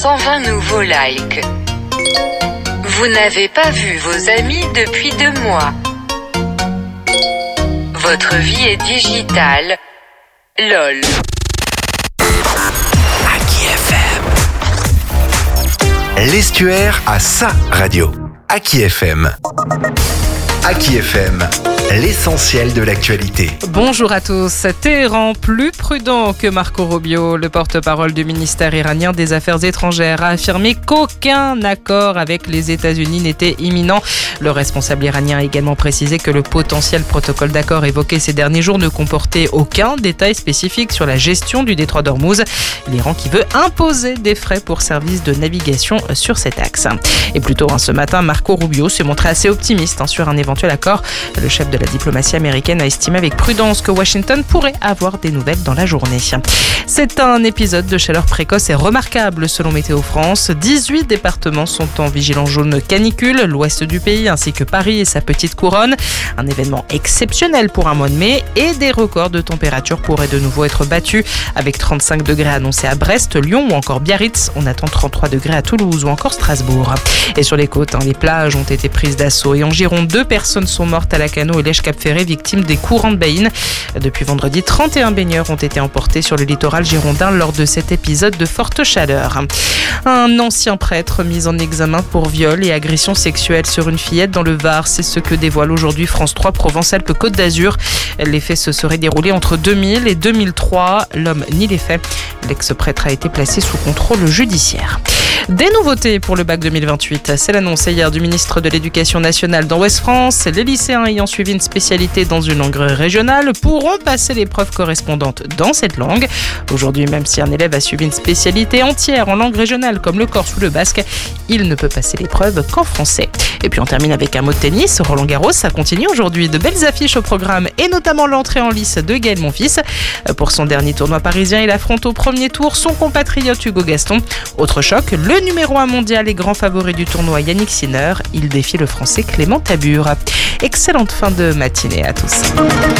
120 nouveaux likes. Vous n'avez pas vu vos amis depuis 2 mois. Votre vie est digitale. LOL. Aki FM. L'estuaire a sa radio. Aki FM. Aki FM, l'essentiel de l'actualité. Bonjour à tous. Téhéran, plus prudent que Marco Rubio, le porte-parole du ministère iranien des Affaires étrangères, a affirmé qu'aucun accord avec les États-Unis n'était imminent. Le responsable iranien a également précisé que le potentiel protocole d'accord évoqué ces derniers jours ne comportait aucun détail spécifique sur la gestion du détroit d'Ormuz. L'Iran qui veut imposer des frais pour services de navigation sur cet axe. Et plus tôt ce matin, Marco Rubio s'est montré assez optimiste sur un éventuel accord. Le chef de la diplomatie américaine a estimé avec prudence que Washington pourrait avoir des nouvelles dans la journée. C'est un épisode de chaleur précoce et remarquable selon Météo France. 18 départements sont en vigilance jaune canicule, l'ouest du pays ainsi que Paris et sa petite couronne. Un événement exceptionnel pour un mois de mai et des records de température pourraient de nouveau être battus avec 35 degrés annoncés à Brest, Lyon ou encore Biarritz. On attend 33 degrés à Toulouse ou encore Strasbourg. Et sur les côtes, les plages ont été prises d'assaut et en Gironde, 2 personnes sont mortes à Lacanau et Lèche-Cap-Ferré, victimes des courants de Baïne. Depuis vendredi, 31 baigneurs ont été emportés sur le littoral girondin lors de cet épisode de forte chaleur. Un ancien prêtre mis en examen pour viol et agression sexuelle sur une fillette dans le Var, c'est ce que dévoile aujourd'hui France 3 Provence-Alpes-Côte d'Azur. Les faits se seraient déroulés entre 2000 et 2003. L'homme nie les faits. L'ex-prêtre a été placé sous contrôle judiciaire. Des nouveautés pour le bac 2028. C'est l'annonce hier du ministre de l'Éducation nationale dans Ouest France. Les lycéens ayant suivi une spécialité dans une langue régionale pourront passer l'épreuve correspondante dans cette langue. Aujourd'hui, même si un élève a suivi une spécialité entière en langue régionale comme le corse ou le basque, il ne peut passer l'épreuve qu'en français. Et puis on termine avec un mot de tennis. Roland Garros, ça continue aujourd'hui. De belles affiches au programme et notamment l'entrée en lice de Gaël Monfils. Pour son dernier tournoi parisien, il affronte au premier tour son compatriote Hugo Gaston. Autre choc, le numéro 1 mondial et grand favori du tournoi Yannick Sinner. Il défie le français Clément Tabur. Excellente fin de matinée à tous.